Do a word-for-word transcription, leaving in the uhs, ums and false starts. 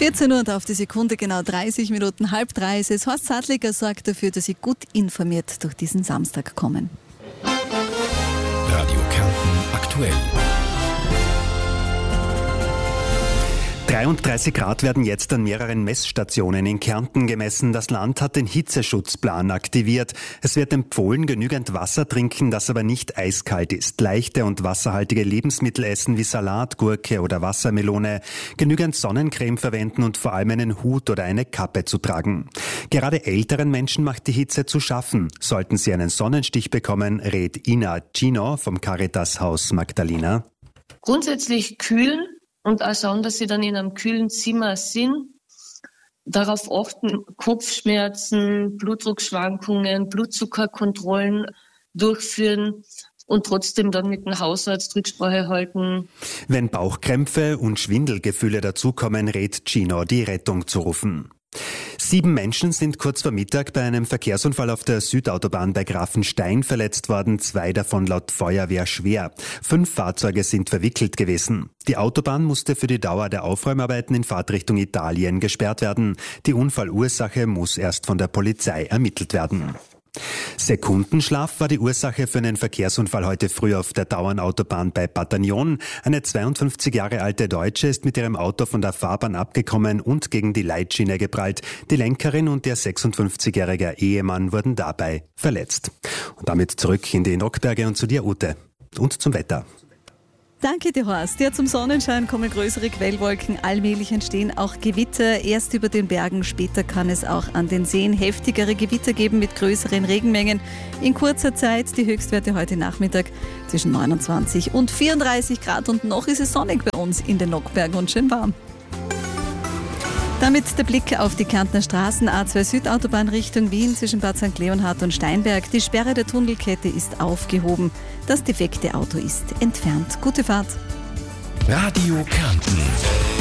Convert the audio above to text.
vierzehn Uhr und auf die Sekunde genau dreißig Minuten, halb drei ist es. Horst Sadliger sorgt dafür, dass Sie gut informiert durch diesen Samstag kommen. Radio Kärnten aktuell. dreiunddreißig Grad werden jetzt an mehreren Messstationen in Kärnten gemessen. Das Land hat den Hitzeschutzplan aktiviert. Es wird empfohlen, genügend Wasser trinken, das aber nicht eiskalt ist. Leichte und wasserhaltige Lebensmittel essen wie Salat, Gurke oder Wassermelone. Genügend Sonnencreme verwenden und vor allem einen Hut oder eine Kappe zu tragen. Gerade älteren Menschen macht die Hitze zu schaffen. Sollten sie einen Sonnenstich bekommen, rät Ina Gino vom Caritas-Haus Magdalena. Grundsätzlich kühlen. Und auch schauen, dass sie dann in einem kühlen Zimmer sind. Darauf achten, Kopfschmerzen, Blutdruckschwankungen, Blutzuckerkontrollen durchführen und trotzdem dann mit dem Hausarzt Rücksprache halten. Wenn Bauchkrämpfe und Schwindelgefühle dazukommen, rät Gino, die Rettung zu rufen. Sieben Menschen sind kurz vor Mittag bei einem Verkehrsunfall auf der Südautobahn bei Grafenstein verletzt worden, zwei davon laut Feuerwehr schwer. Fünf Fahrzeuge sind verwickelt gewesen. Die Autobahn musste für die Dauer der Aufräumarbeiten in Fahrtrichtung Italien gesperrt werden. Die Unfallursache muss erst von der Polizei ermittelt werden. Sekundenschlaf war die Ursache für einen Verkehrsunfall heute früh auf der Dauernautobahn bei Battagnon. Eine zweiundfünfzig Jahre alte Deutsche ist mit ihrem Auto von der Fahrbahn abgekommen und gegen die Leitschiene geprallt. Die Lenkerin und ihr sechsundfünfzigjähriger Ehemann wurden dabei verletzt. Und damit zurück in die Nockberge und zu dir, Ute. Und zum Wetter. Danke dir, Horst. Ja, zum Sonnenschein kommen größere Quellwolken. Allmählich entstehen auch Gewitter. Erst über den Bergen, später kann es auch an den Seen heftigere Gewitter geben mit größeren Regenmengen. In kurzer Zeit die Höchstwerte heute Nachmittag zwischen neunundzwanzig und vierunddreißig Grad. Und noch ist es sonnig bei uns in den Nockbergen und schön warm. Damit der Blick auf die Kärntner Straßen. A zwei Südautobahn Richtung Wien zwischen Bad Sankt Leonhard und Steinberg. Die Sperre der Tunnelkette ist aufgehoben. Das defekte Auto ist entfernt. Gute Fahrt. Radio Kärnten.